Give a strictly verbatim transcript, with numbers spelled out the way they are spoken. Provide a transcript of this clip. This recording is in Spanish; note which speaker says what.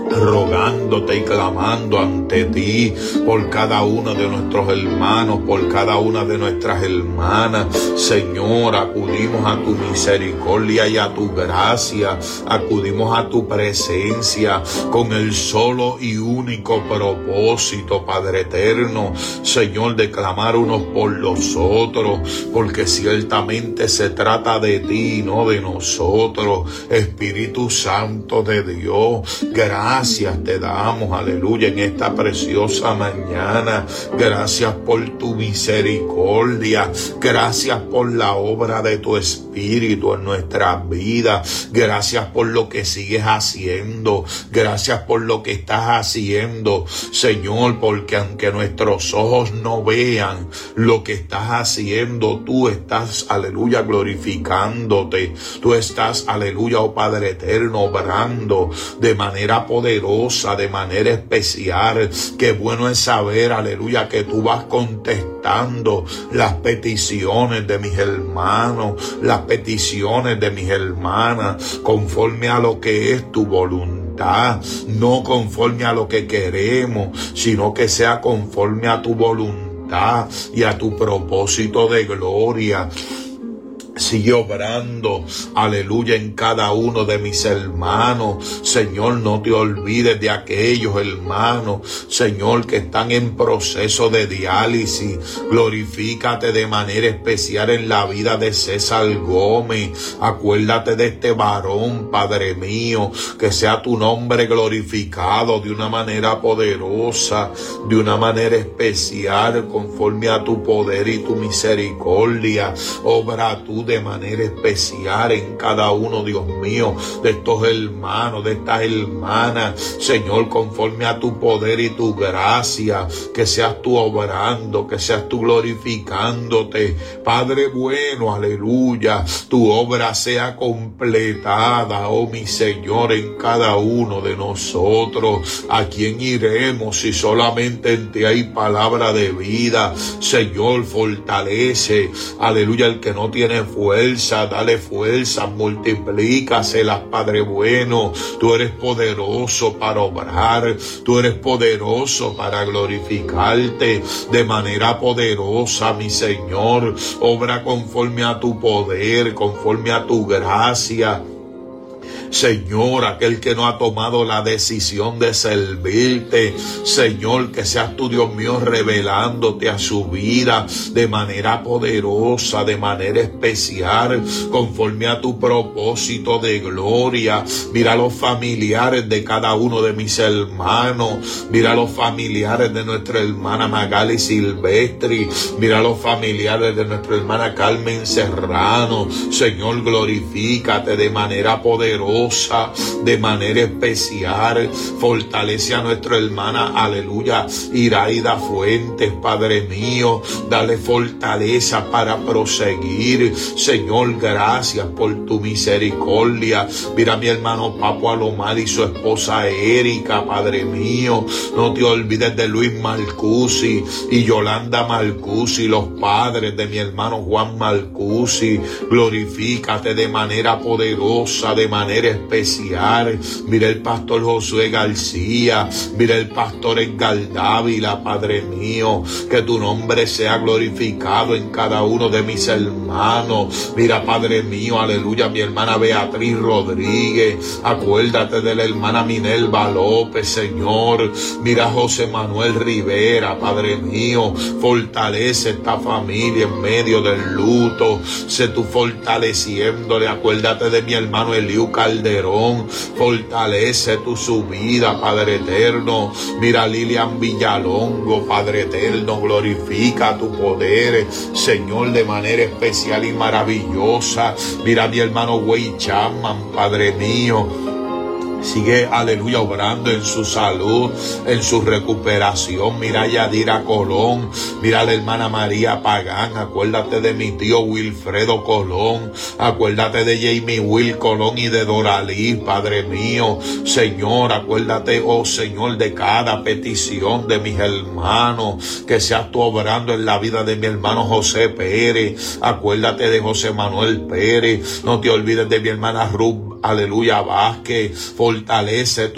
Speaker 1: rogándote y clamando ante ti por cada uno de nuestros hermanos, por cada una de nuestras hermanas. Señor, acudimos a tu misericordia y a tu gracia, acudimos a tu presencia con el solo y único propósito, Padre eterno, Señor, de clamar unos por los otros, porque ciertamente se trata de ti, no de nosotros. Espíritu Santo de Dios, gracias te damos, aleluya, en esta preciosa mañana. Gracias por tu misericordia, gracias por la obra de tu Espíritu en nuestras vidas, gracias por lo que sigues haciendo, gracias por lo que estás haciendo, Señor, porque aunque nuestros ojos no vean lo que estás haciendo, tú estás, aleluya, glorificándote, tú estás, aleluya, oh Padre eterno, obrando de manera poderosa, de manera especial. Qué bueno es saber, aleluya, que tú vas contestando las peticiones de mis hermanos, las peticiones de mis hermanas, conforme a lo que es tu voluntad, no conforme a lo que queremos, sino que sea conforme a tu voluntad y a tu propósito de gloria. Sigue obrando, aleluya, en cada uno de mis hermanos. Señor, no te olvides de aquellos hermanos, Señor, que están en proceso de diálisis. Glorifícate de manera especial en la vida de César Gómez. Acuérdate de este varón, Padre mío, que sea tu nombre glorificado de una manera poderosa, de una manera especial, conforme a tu poder y tu misericordia. Obra tú de manera especial en cada uno, Dios mío, de estos hermanos, de estas hermanas, Señor, conforme a tu poder y tu gracia, que seas tú obrando, que seas tú glorificándote, Padre bueno, aleluya, tu obra sea completada, oh mi Señor, en cada uno de nosotros. ¿A quién iremos si solamente en ti hay palabra de vida? Señor, fortalece, aleluya, el que no tiene fuerza, dale fuerza, multiplícaselas, Padre bueno. Tú eres poderoso para obrar, tú eres poderoso para glorificarte de manera poderosa, mi Señor. Obra conforme a tu poder, conforme a tu gracia. Señor, aquel que no ha tomado la decisión de servirte, Señor, que seas tú, Dios mío, revelándote a su vida de manera poderosa, de manera especial, conforme a tu propósito de gloria. Mira los familiares de cada uno de mis hermanos, mira los familiares de nuestra hermana Magali Silvestri, mira los familiares de nuestra hermana Carmen Serrano. Señor, glorifícate de manera poderosa, de manera especial. Fortalece a nuestra hermana, aleluya, Iraida Fuentes, Padre mío. Dale fortaleza para proseguir. Señor, gracias por tu misericordia. Mira a mi hermano Papo Alomar y su esposa Erika, Padre mío. No te olvides de Luis Marcusi y Yolanda Marcusi, los padres de mi hermano Juan Marcusi. Glorifícate de manera poderosa, de manera especial. Mira el pastor Josué García, mira el pastor Edgar Dávila, Padre mío, que tu nombre sea glorificado en cada uno de mis hermanos. Mira, Padre mío, aleluya, mi hermana Beatriz Rodríguez, acuérdate de la hermana Minerva López, Señor. Mira José Manuel Rivera, Padre mío, fortalece esta familia en medio del luto. Sé tú fortaleciéndole. Acuérdate de mi hermano Eliú Calderón, fortalece tu su vida, Padre eterno. Mira Lilian Villalongo, Padre eterno, glorifica tu poder, Señor, de manera especial y maravillosa. Mira mi hermano Wei Chapman, Padre mío. Sigue, aleluya, obrando en su salud, en su recuperación. Mira a Yadira Colón, mira a la hermana María Pagán. Acuérdate de mi tío Wilfredo Colón, acuérdate de Jamie Will Colón y de Doralí, Padre mío. Señor, acuérdate, oh Señor, de cada petición de mis hermanos, que seas tú obrando en la vida de mi hermano José Pérez. Acuérdate de José Manuel Pérez. No te olvides de mi hermana Ruth, aleluya, Vázquez. Fortalece